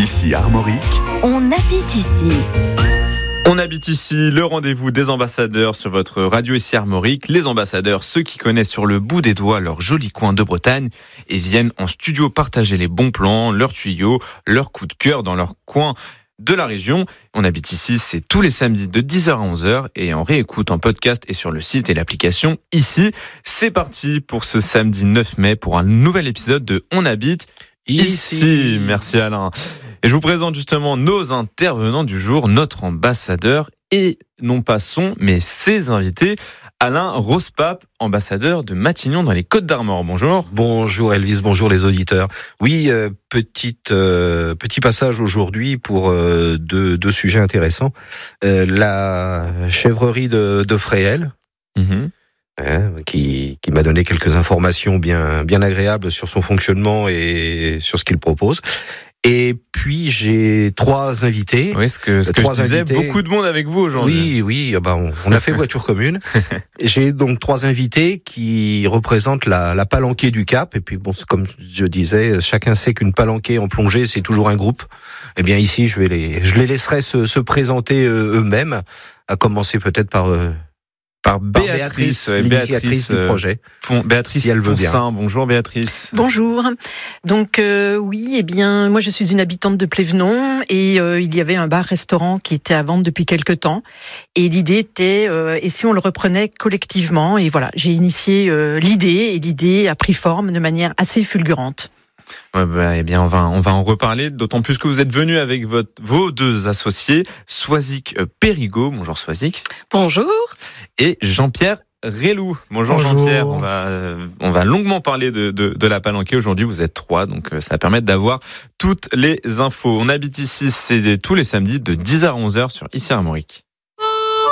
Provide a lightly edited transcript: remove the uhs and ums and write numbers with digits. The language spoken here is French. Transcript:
Ici Armorique, On habite ici. On habite ici, le rendez-vous des ambassadeurs sur votre radio ici Armorique. Les ambassadeurs, ceux qui connaissent sur le bout des doigts leur joli coin de Bretagne et viennent en studio partager les bons plans, leurs tuyaux, leurs coups de cœur dans leur coin de la région. On habite ici, c'est tous les samedis de 10h à 11h et on réécoute en podcast et sur le site et l'application ici. C'est parti pour ce samedi 9 mai pour un nouvel épisode de On habite ici. Merci Alain. Et je vous présente justement nos intervenants du jour, notre ambassadeur et non pas son, mais ses invités. Alain Rosepap, ambassadeur de Matignon dans les Côtes-d'Armor. Bonjour. Bonjour Elvis, bonjour les auditeurs. Oui, petit passage aujourd'hui pour deux sujets intéressants. La chèvrerie de Fréhel. Qui m'a donné quelques informations bien agréables sur son fonctionnement et sur ce qu'il propose. Et puis j'ai trois invités. Oui, ce que je disais, invités. Beaucoup de monde avec vous aujourd'hui. Oui, on a fait voiture commune. J'ai donc trois invités qui représentent la palanquée du Cap. Et puis bon, comme je disais, chacun sait qu'une palanquée en plongée, c'est toujours un groupe. Eh bien ici, je les laisserai se présenter eux-mêmes, à commencer peut-être par Béatrice, l'initiatrice du projet. Béatrice, si elle veut bien. Bonjour Béatrice. Bonjour. Donc moi je suis une habitante de Plévenon et il y avait un bar-restaurant qui était à vendre depuis quelque temps et l'idée était et si on le reprenait collectivement et voilà, j'ai initié l'idée et l'idée a pris forme de manière assez fulgurante. Ouais, bien, on va en reparler, d'autant plus que vous êtes venu avec vos deux associés, Soisic Périgot. Bonjour Soisic. Bonjour. Et Jean-Pierre Rélou. Bonjour Jean-Pierre. On va longuement parler de la palanquée aujourd'hui. Vous êtes trois, donc ça va permettre d'avoir toutes les infos. On habite ici, c'est tous les samedis de 10h à 11h sur Ici Armorique.